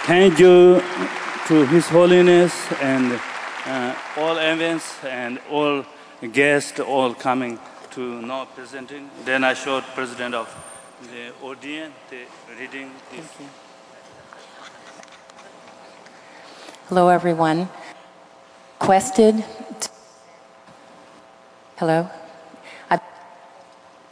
Thank you to His Holiness and all events and all guests all coming to now presenting. Then I showed President of the audience the reading this. Hello, everyone. Hello.